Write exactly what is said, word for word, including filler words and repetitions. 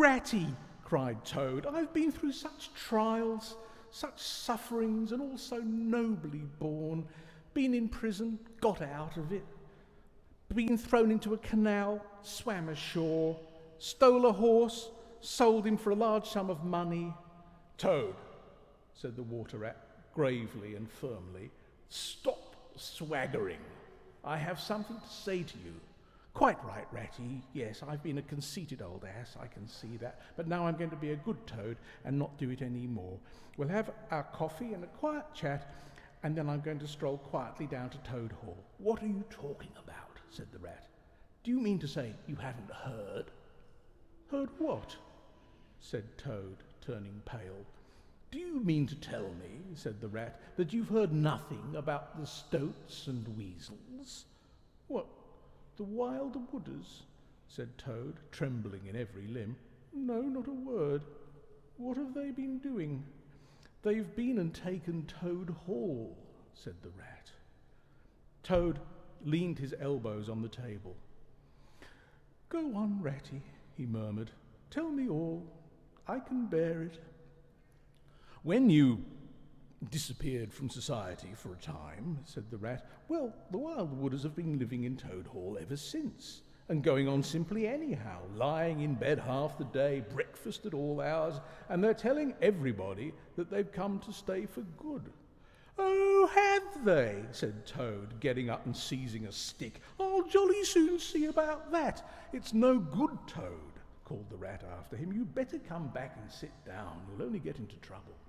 Ratty, cried Toad. I've been through such trials, such sufferings, and all so nobly borne. Been in prison, got out of it. Been thrown into a canal, swam ashore. Stole a horse, sold him for a large sum of money. Toad, said the Water Rat gravely and firmly, stop swaggering. I have something to say to you. Quite right, Ratty. Yes, I've been a conceited old ass, I can see that. But now I'm going to be a good toad and not do it any more. We'll have our coffee and a quiet chat, and then I'm going to stroll quietly down to Toad Hall. What are you talking about? Said the Rat. Do you mean to say you haven't heard? Heard what? Said Toad, turning pale. Do you mean to tell me, said the Rat, that you've heard nothing about the stoats and weasels? What, the wild wooders? Said Toad, trembling in every limb. No, not a word. What have they been doing? They've been and taken Toad Hall, said the Rat. Toad leaned his elbows on the table. Go on, Ratty, he murmured. Tell me all. I can bear it. When you disappeared from society for a time, said the Rat, well, the wild wooders have been living in Toad Hall ever since, and going on simply anyhow, lying in bed half the day, breakfast at all hours, and they're telling everybody that they've come to stay for good. Oh, have they? Said Toad, getting up and seizing a stick. I'll jolly soon see about that. It's no good, Toad, called the Rat after him. You'd better come back and sit down. You'll only get into trouble.